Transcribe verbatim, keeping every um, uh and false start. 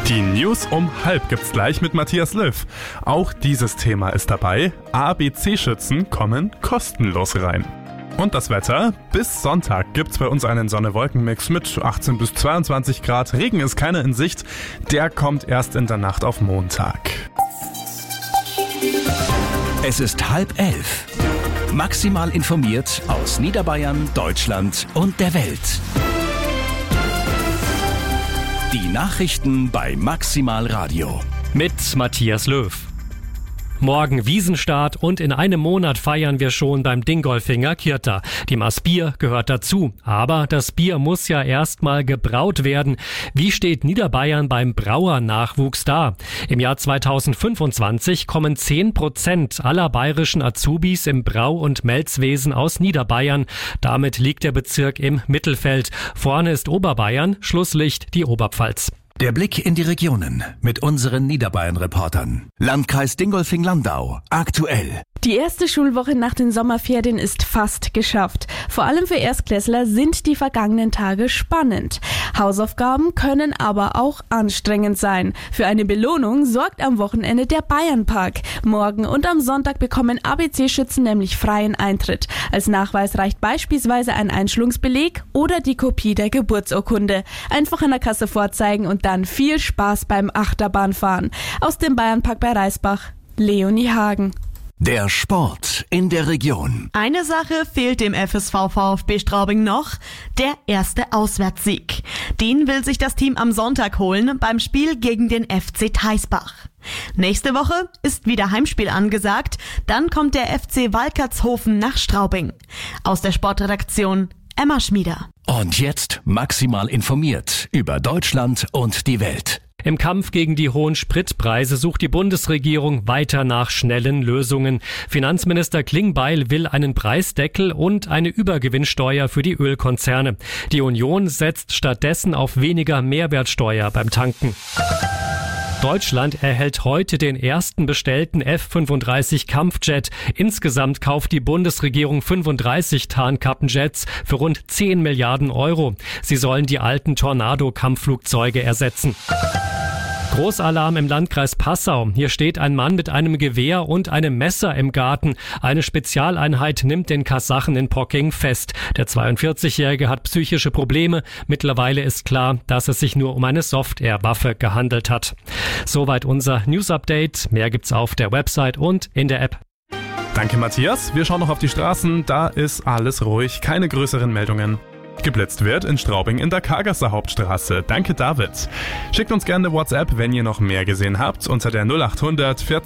Die News um halb gibt's gleich mit Matthias Löw. Auch dieses Thema ist dabei. A B C-Schützen kommen kostenlos rein. Und das Wetter? Bis Sonntag gibt's bei uns einen Sonne-Wolken-Mix mit achtzehn bis zweiundzwanzig Grad. Regen ist keiner in Sicht. Der kommt erst in der Nacht auf Montag. Es ist halb elf. Maximal informiert aus Niederbayern, Deutschland und der Welt. Die Nachrichten bei Maximal Radio. Mit Matthias Löw. Morgen Wiesenstart und in einem Monat feiern wir schon beim Dingolfinger Kirta. Die Maß Bier gehört dazu. Aber das Bier muss ja erstmal gebraut werden. Wie steht Niederbayern beim Brauernachwuchs da? Im Jahr zweitausendfünfundzwanzig kommen zehn Prozent aller bayerischen Azubis im Brau- und Melzwesen aus Niederbayern. Damit liegt der Bezirk im Mittelfeld. Vorne ist Oberbayern, Schlusslicht die Oberpfalz. Der Blick in die Regionen mit unseren Niederbayern-Reportern. Landkreis Dingolfing-Landau. Aktuell. Die erste Schulwoche nach den Sommerferien ist fast geschafft. Vor allem für Erstklässler sind die vergangenen Tage spannend. Hausaufgaben können aber auch anstrengend sein. Für eine Belohnung sorgt am Wochenende der Bayernpark. Morgen und am Sonntag bekommen A B C-Schützen nämlich freien Eintritt. Als Nachweis reicht beispielsweise ein Einschulungsbeleg oder die Kopie der Geburtsurkunde. Einfach an der Kasse vorzeigen und dann viel Spaß beim Achterbahnfahren. Aus dem Bayernpark bei Reisbach, Leonie Hagen. Der Sport in der Region. Eine Sache fehlt dem F S V VfB Straubing noch, der erste Auswärtssieg. Den will sich das Team am Sonntag holen beim Spiel gegen den F C Theisbach. Nächste Woche ist wieder Heimspiel angesagt, dann kommt der F C Walkertshofen nach Straubing. Aus der Sportredaktion Emma Schmieder. Und jetzt maximal informiert über Deutschland und die Welt. Im Kampf gegen die hohen Spritpreise sucht die Bundesregierung weiter nach schnellen Lösungen. Finanzminister Klingbeil will einen Preisdeckel und eine Übergewinnsteuer für die Ölkonzerne. Die Union setzt stattdessen auf weniger Mehrwertsteuer beim Tanken. Deutschland erhält heute den ersten bestellten F fünfunddreißig Kampfjet. Insgesamt kauft die Bundesregierung fünfunddreißig Tarnkappenjets für rund zehn Milliarden Euro. Sie sollen die alten Tornado-Kampfflugzeuge ersetzen. Großalarm im Landkreis Passau. Hier steht ein Mann mit einem Gewehr und einem Messer im Garten. Eine Spezialeinheit nimmt den Kasachen in Pocking fest. Der zweiundvierzigjährige hat psychische Probleme. Mittlerweile ist klar, dass es sich nur um eine Software-Waffe gehandelt hat. Soweit unser News-Update. Mehr gibt's auf der Website und in der App. Danke, Matthias. Wir schauen noch auf die Straßen. Da ist alles ruhig. Keine größeren Meldungen. Geblitzt wird in Straubing in der Kargasser Hauptstraße. Danke, David. Schickt uns gerne eine WhatsApp, wenn ihr noch mehr gesehen habt, unter der null acht hundert vierzehn